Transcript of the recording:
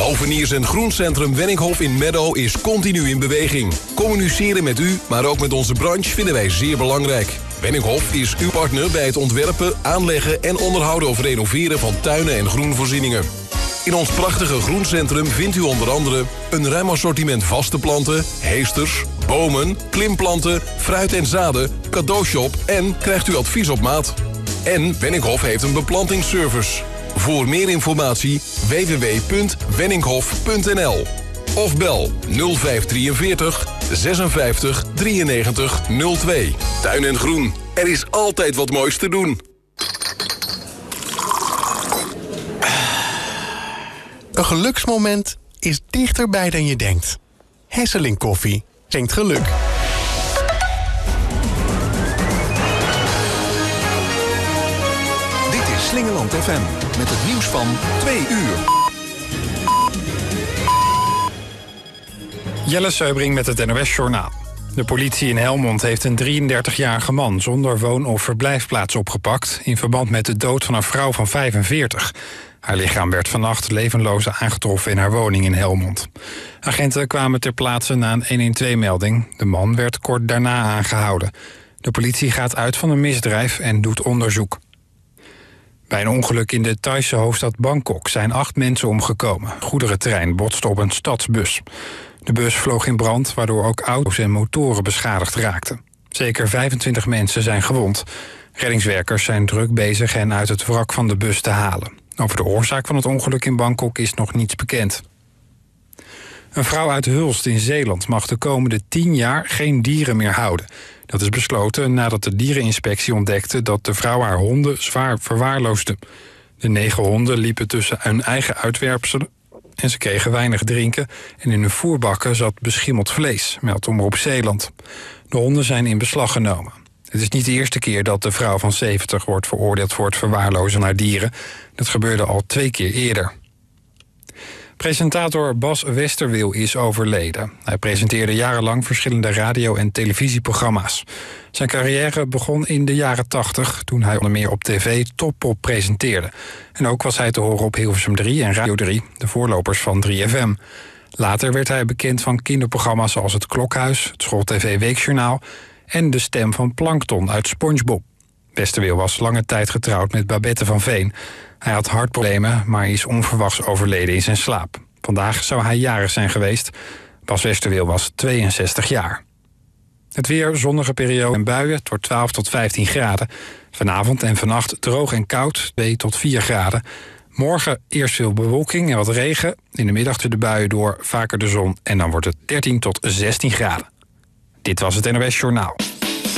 Hoveniers en Groencentrum Wenninghoff in Meadow is continu in beweging. Communiceren met u, maar ook met onze branche vinden wij zeer belangrijk. Wenninghoff is uw partner bij het ontwerpen, aanleggen en onderhouden of renoveren van tuinen en groenvoorzieningen. In ons prachtige groencentrum vindt u onder andere een ruim assortiment vaste planten, heesters, bomen, klimplanten, fruit en zaden, cadeaushop en krijgt u advies op maat. En Wenninghoff heeft een beplantingsservice. Voor meer informatie www.wenninghoff.nl of bel 0543 56 93 02. Tuin en Groen, er is altijd wat moois te doen. Een geluksmoment is dichterbij dan je denkt. Hesseling koffie schenkt geluk. Dit is Slingeland FM met het nieuws van 2 uur. Jelle Seubring met het NOS Journaal. De politie in Helmond heeft een 33-jarige man zonder woon- of verblijfplaats opgepakt in verband met de dood van een vrouw van 45. Haar lichaam werd vannacht levenloos aangetroffen in haar woning in Helmond. Agenten kwamen ter plaatse na een 112-melding. De man werd kort daarna aangehouden. De politie gaat uit van een misdrijf en doet onderzoek. Bij een ongeluk in de Thaise hoofdstad Bangkok zijn 8 mensen omgekomen. Goederentrein botste op een stadsbus. De bus vloog in brand, waardoor ook auto's en motoren beschadigd raakten. Zeker 25 mensen zijn gewond. Reddingswerkers zijn druk bezig hen uit het wrak van de bus te halen. Over de oorzaak van het ongeluk in Bangkok is nog niets bekend. Een vrouw uit Hulst in Zeeland mag de komende 10 jaar geen dieren meer houden. Dat is besloten nadat de diereninspectie ontdekte dat de vrouw haar honden zwaar verwaarloosde. De 9 honden liepen tussen hun eigen uitwerpselen en ze kregen weinig drinken en in hun voerbakken zat beschimmeld vlees, meldt Omroep Zeeland. De honden zijn in beslag genomen. Het is niet de eerste keer dat de vrouw van 70 wordt veroordeeld voor het verwaarlozen naar dieren. Dat gebeurde al 2 keer eerder. Presentator Bas Westerweel is overleden. Hij presenteerde jarenlang verschillende radio- en televisieprogramma's. Zijn carrière begon in de jaren 80, toen hij onder meer op tv Top-Pop presenteerde. En ook was hij te horen op Hilversum 3 en Radio 3, de voorlopers van 3FM. Later werd hij bekend van kinderprogramma's als Het Klokhuis, het School-TV Weekjournaal en de stem van Plankton uit SpongeBob. Westerweel was lange tijd getrouwd met Babette van Veen. Hij had hartproblemen, maar is onverwachts overleden in zijn slaap. Vandaag zou hij jarig zijn geweest. Bas Westerweel was 62 jaar. Het weer, zonnige periode en buien, het wordt 12 tot 15 graden. Vanavond en vannacht droog en koud, 2 tot 4 graden. Morgen eerst veel bewolking en wat regen. In de middag de buien door, vaker de zon en dan wordt het 13 tot 16 graden. Dit was het NOS Journaal.